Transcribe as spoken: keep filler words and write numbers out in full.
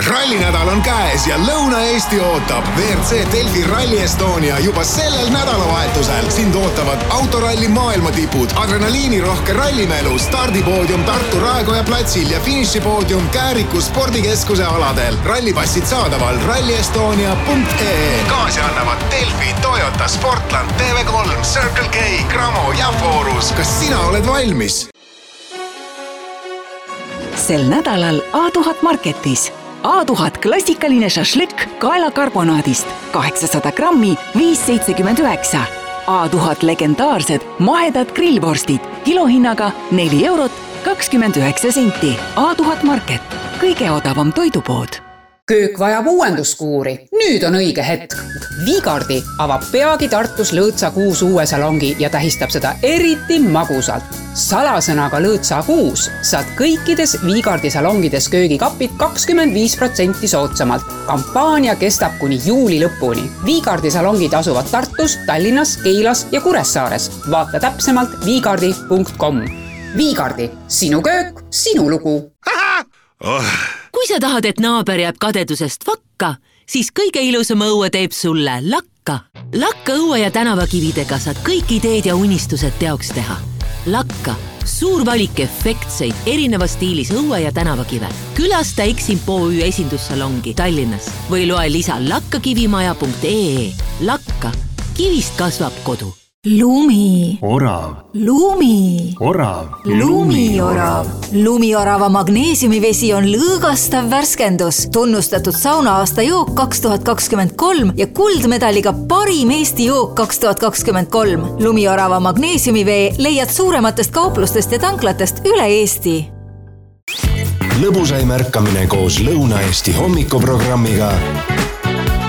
Rallinädal on käes ja Lõuna-Eesti ootab. V R C Delfi Rally Estonia juba sellel nädalavahetusel. Sind ootavad autoralli maailmatipud, adrenaliinirohke rallimelu, stardipoodium Tartu Raekoja platsil ja finišipoodium Kääriku spordikeskuse aladel. Rallipassid saadaval ralli estonia punkt ee. Kaasi annavad Delfi, Toyota, Sportland, T V kolm, Circle K, Gramo ja Forus. Kas sina oled valmis? Sel nädalal A tuhat Marketis. A tuhat klassikaline šašlik kaelakarbonaadist kaheksasada grammi viis seitsekümmend üheksa. A tuhat legendaarsed mahedad grillvorstid kilohinnaga neli eurot kakskümmend üheksa senti. A tuhat Market. Kõige odavam toidupood. Köök vajab uuenduskuuri. Nüüd on õige hetk. Viigardi avab peagi Tartus Lõõtsa kuus uue salongi ja tähistab seda eriti magusalt. Salasõnaga Lõõtsa kuus saad kõikides Viigardi salongides köögikapid kakskümmend viis protsenti soodsamalt. Kampaania kestab kuni juuli lõpuni. Viigardi salongid asuvad Tartus, Tallinnas, Keilas ja Kuressaares. Vaata täpsemalt viigardi punkt com. Viigardi, sinu köök, sinu lugu. Oh. Kui sa tahad, et naaber jääb kadedusest vakka, siis kõige ilusam õue teeb sulle Lakka. Lakka õue ja tänavakividega saad kõik ideed ja unistused teoks teha. Lakka, suur valik efektseid erineva stiilis õue ja tänavakive. Külasta X-Impo Ü esindussalongi Tallinnas või loe lisa lakkakivimaja punkt ee. Lakka, kivist kasvab kodu. Lumi. Orav. Lumi. Orav. Lumiorav. Lumiorava magneesiumivesi on lõõgastav värskendus, tunnustatud saunaaasta jook kaks tuhat kakskümmend kolm ja kuldmedaliga parim Eesti jook kaks tuhat kakskümmend kolm. Lumiorava magneesiumivee leiad suurematest kauplustest ja tanklatest üle Eesti. Lõbusai märkamine koos Lõuna-Eesti hommikuprogrammiga